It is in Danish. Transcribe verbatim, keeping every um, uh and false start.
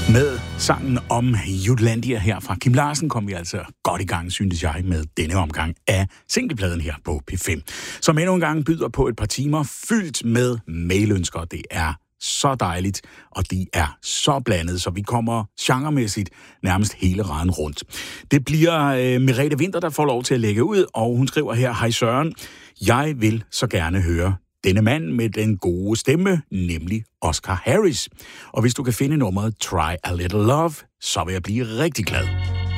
Med sangen om Jutlandia her fra Kim Larsen kom vi altså godt i gang, synes jeg, med denne omgang af singlepladen her på P fem, som endnu en gang byder på et par timer fyldt med mailønsker. Det er så dejligt, og de er så blandet, så vi kommer genremæssigt nærmest hele raden rundt. Det bliver øh, Merete Winther, der får lov til at lægge ud, og hun skriver her: Hej Søren, jeg vil så gerne høre denne mand med den gode stemme, nemlig Oscar Harris. Og hvis du kan finde nummeret Try a Little Love, så vil jeg blive rigtig glad.